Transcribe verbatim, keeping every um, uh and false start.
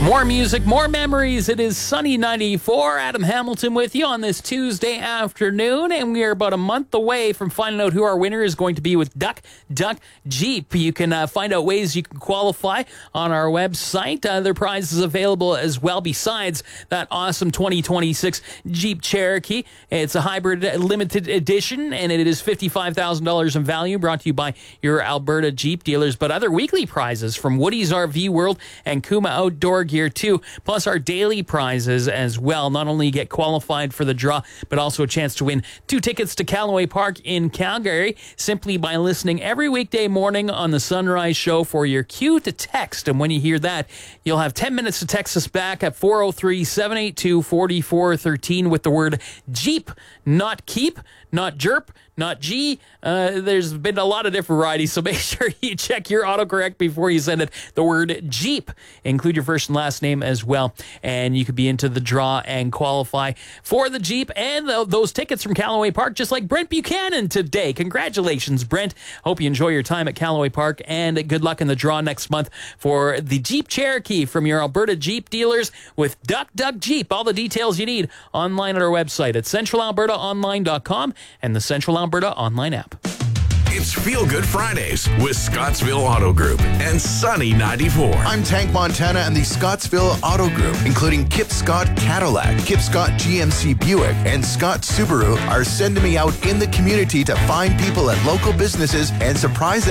More music, more memories. It is Sunny ninety-four. Adam Hamilton with you on this Tuesday afternoon, and we are about a month away from finding out who our winner is going to be with Duck Duck Jeep. You can uh, find out ways you can qualify on our website. Other prizes available as well besides that awesome twenty twenty-six Jeep Cherokee. It's a hybrid limited edition, and it is fifty-five thousand dollars in value, brought to you by your Alberta Jeep dealers. But other weekly prizes from Woody's R V World and Kuma Outdoor Gear too, plus our daily prizes as well. Not only get qualified for the draw, but also a chance to win two tickets to Callaway Park in Calgary simply by listening every weekday morning on the Sunrise Show for your cue to text. And when you hear that, you'll have ten minutes to text us back at four oh three, seven eight two, four four one three with the word Jeep, not keep, not jerp, not G. Uh, there's been a lot of different varieties, so make sure you check your autocorrect before you send it. The word Jeep. Include your first and last name as well, and you could be into the draw and qualify for the Jeep and the, those tickets from Callaway Park, just like Brent Buchanan today. Congratulations, Brent. Hope you enjoy your time at Callaway Park, and good luck in the draw next month for the Jeep Cherokee from your Alberta Jeep dealers with Duck Duck Jeep. All the details you need online at our website at central alberta online dot com and the Central Alberta online app. It's Feel Good Fridays with Scottsville Auto Group and Sunny ninety-four. I'm Tank Montana, and the Scottsville Auto Group, including Kip Scott Cadillac, Kip Scott G M C Buick, and Scott Subaru, are sending me out in the community to find people at local businesses and surprise them